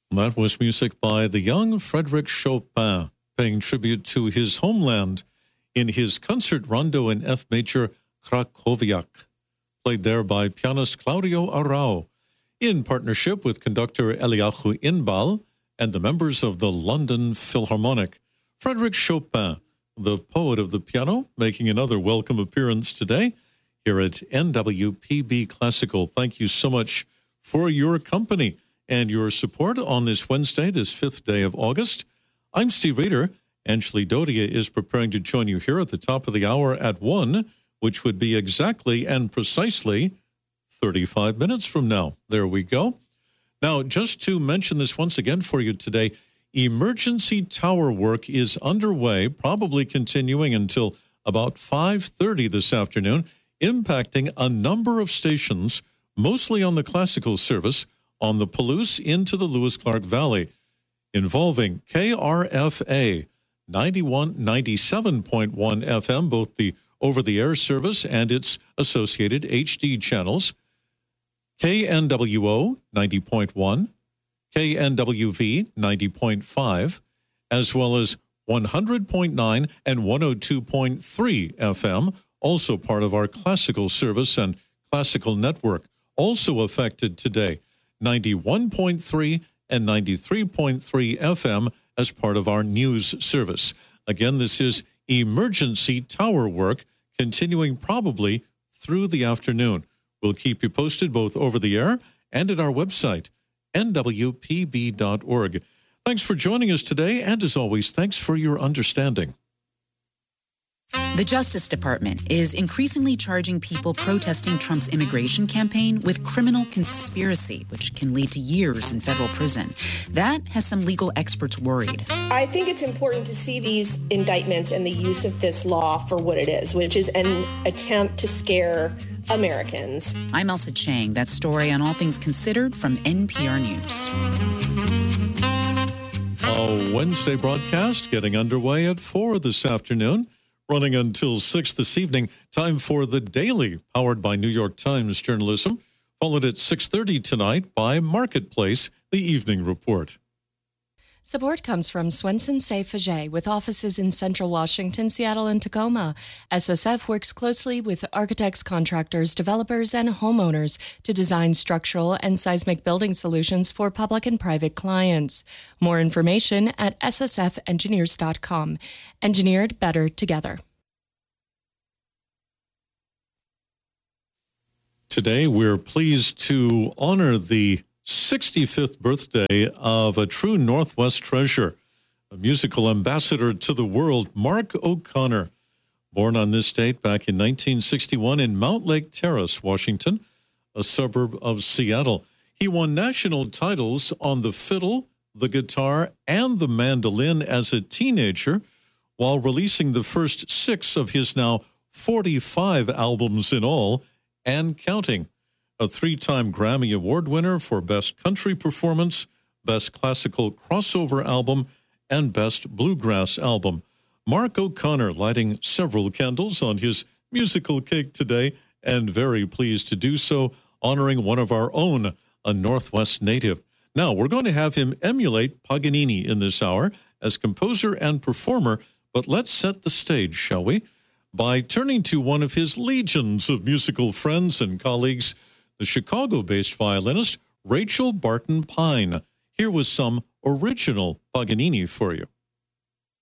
That was music by the young Frédéric Chopin, paying tribute to his homeland in his concert rondo in F major Krakowiak, played there by pianist Claudio Arrau, in partnership with conductor Eliahu Inbal and the members of the London Philharmonic. Frédéric Chopin, the poet of the piano, making another welcome appearance today here at NWPB Classical. Thank you so much for your company and your support on this Wednesday, this 5th day of August. I'm Steve Reeder. Angeli Dodia is preparing to join you here at the top of the hour at 1, which would be exactly and precisely 35 minutes from now. There we go. Now, just to mention this once again for you today, emergency tower work is underway, probably continuing until about 5:30 this afternoon, impacting a number of stations, mostly on the classical service, on the Palouse into the Lewis-Clark Valley, involving KRFA 97.1 FM, both the over-the-air service and its associated HD channels, KNWO 90.1, KNWV 90.5, as well as 100.9 and 102.3 FM, also part of our classical service and classical network, also affected today, 91.3 and 93.3 FM as part of our news service. Again, this is emergency tower work continuing probably through the afternoon. We'll keep you posted both over the air and at our website, nwpb.org. Thanks for joining us today, and as always, thanks for your understanding. The Justice Department is increasingly charging people protesting Trump's immigration campaign with criminal conspiracy, which can lead to years in federal prison. That has some legal experts worried. I think it's important to see these indictments and the use of this law for what it is, which is an attempt to scare Americans. I'm Elsa Chang. That story on All Things Considered from NPR News. A Wednesday broadcast getting underway at 4 this afternoon, running until 6 this evening. Time for The Daily, powered by New York Times Journalism, followed at 6:30 tonight by Marketplace, the Evening Report. Support comes from Swenson Safe Faget, with offices in Central Washington, Seattle, and Tacoma. SSF works closely with architects, contractors, developers, and homeowners to design structural and seismic building solutions for public and private clients. More information at ssfengineers.com. Engineered better together. Today, we're pleased to honor the 65th birthday of a true Northwest treasure, a musical ambassador to the world, Mark O'Connor. Born on this date back in 1961 in Mount Lake Terrace, Washington, a suburb of Seattle. He won national titles on the fiddle, the guitar, and the mandolin as a teenager, while releasing the first 6 of his now 45 albums in all, and counting. A 3-time Grammy Award winner for Best Country Performance, Best Classical Crossover Album, and Best Bluegrass Album. Mark O'Connor lighting several candles on his musical cake today, and very pleased to do so, honoring one of our own, a Northwest native. Now, we're going to have him emulate Paganini in this hour as composer and performer, but let's set the stage, shall we? By turning to one of his legions of musical friends and colleagues, the Chicago-based violinist Rachel Barton Pine. Here was some original Paganini for you.